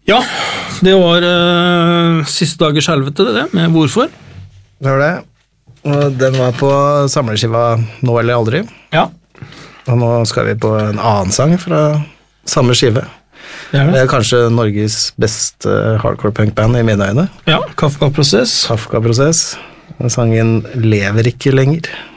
Ja, det var siste dagers helvete, det, med hvorfor. Det var det. Og den var på samleskiva Nå eller aldri. Ja. Og nå skal vi på en annen sang fra samme skive. Det er kanskje Norges beste hardcore punkband i mine øyne. Ja, Kafka-prosess. Kafka-prosess. Sangen Lever ikke lenger.